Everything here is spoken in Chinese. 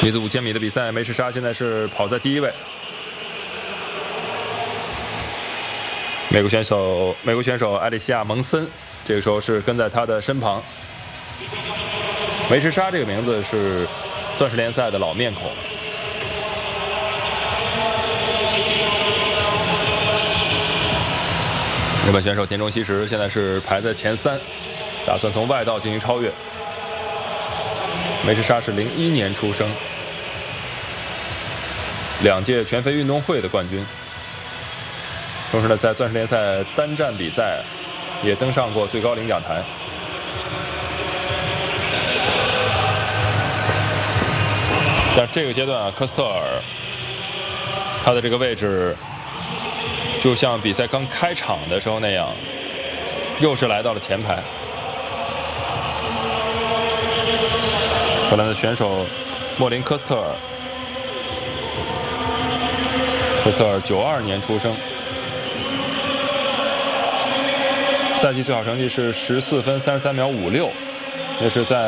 女子5000米的比赛，梅什莎现在是跑在第1位。美国选手艾丽西亚·蒙森这个时候是跟在她的身旁。梅什莎这个名字是钻石联赛的老面孔。日本选手田中希实现在是排在前3，打算从外道进行超越。梅什莎是01年出生，2届全非运动会的冠军。同时呢，在钻石联赛单战比赛也登上过最高领奖台。但这个阶段啊，科斯特尔他的这个位置，就像比赛刚开场的时候那样，又是来到了前排。荷兰的选手莫林科斯特尔，科斯特尔92年出生，赛季最好成绩是14分33秒56，那是在